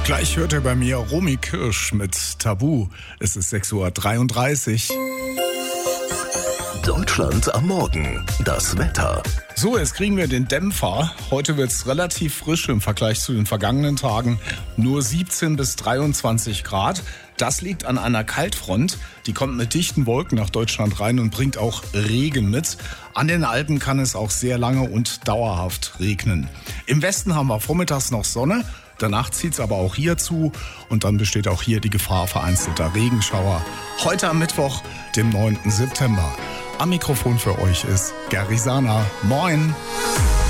Gleich hört ihr bei mir Romy Kirsch mit Tabu. Es ist 6:33 Uhr. Deutschland am Morgen. Das Wetter. So, jetzt kriegen wir den Dämpfer. Heute wird es relativ frisch im Vergleich zu den vergangenen Tagen. Nur 17 bis 23 Grad. Das liegt an einer Kaltfront. Die kommt mit dichten Wolken nach Deutschland rein und bringt auch Regen mit. An den Alpen kann es auch sehr lange und dauerhaft regnen. Im Westen haben wir vormittags noch Sonne. Danach zieht es aber auch hier zu und dann besteht auch hier die Gefahr vereinzelter Regenschauer. Heute am Mittwoch, dem 9. September. Am Mikrofon für euch ist Gary Sana. Moin!